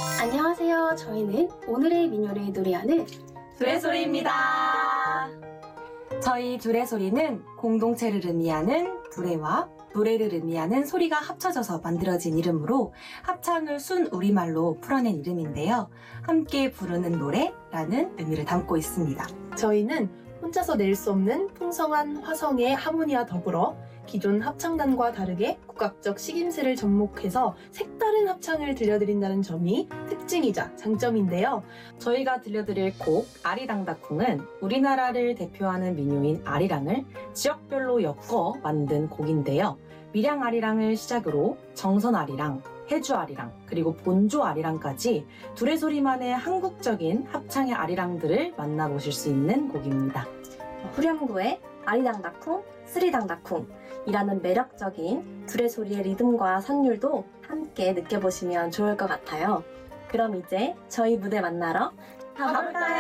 안녕하세요. 저희는 오늘의 민요를 노래하는 두레소리입니다. 저희 두레소리는 공동체를 의미하는 두레와 노래를 의미하는 소리가 합쳐져서 만들어진 이름으로 합창을 순 우리말로 풀어낸 이름인데요. 함께 부르는 노래라는 의미를 담고 있습니다. 저희는 혼자서 낼 수 없는 풍성한 화성의 하모니와 더불어 기존 합창단과 다르게 국악적 식임새를 접목해서 색다른 합창을 들려드린다는 점이 특징이자 장점인데요. 저희가 들려드릴 곡 아리랑다쿵은 우리나라를 대표하는 민요인 아리랑을 지역별로 엮어 만든 곡인데요. 밀양 아리랑을 시작으로 정선 아리랑, 해주 아리랑, 그리고 본조 아리랑까지 두레소리만의 한국적인 합창의 아리랑들을 만나보실 수 있는 곡입니다. 후렴구의 아리당다쿵, 쓰리당다쿵 이라는 매력적인 두레소리의 리듬과 선율도 함께 느껴보시면 좋을 것 같아요. 그럼 이제 저희 무대 만나러 가볼까요?